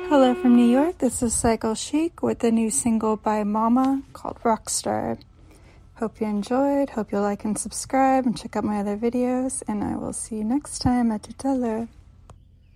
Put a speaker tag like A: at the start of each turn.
A: Hello from New York, this is Cycle Chic with a new single by Mama called Rockstar. Hope you enjoyed, hope you'll like and subscribe and check out my other videos, and I will see you next time à tout à l'heure.